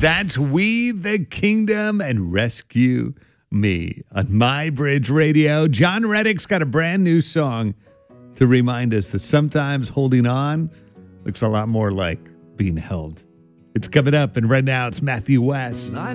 That's We the Kingdom and Rescue Me on My Bridge Radio. John Reddick's got a brand new song to remind us that sometimes holding on looks a lot more like being held. It's coming up, and right now it's Matthew West.